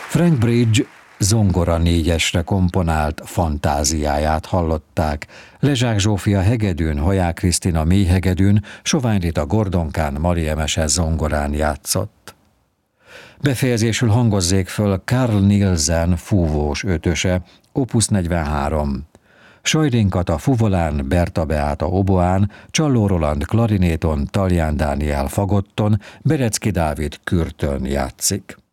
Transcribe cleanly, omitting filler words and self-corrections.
Frank Bridge zongora négyesre komponált Fantáziáját hallották. Lezsák Zsófia hegedűn, Haják Krisztina mélyhegedűn, Sovány Rita gordonkán, Mari Emese zongorán játszott. Befejezésül hangozzék föl Carl Nielsen fúvós ötöse, Opus 43. Sajdin Kata fuvolán, Berta Beáta oboán, Csalló Roland klarinéton, Talján Dániel fagotton, Berecki Dávid kürtön játszik.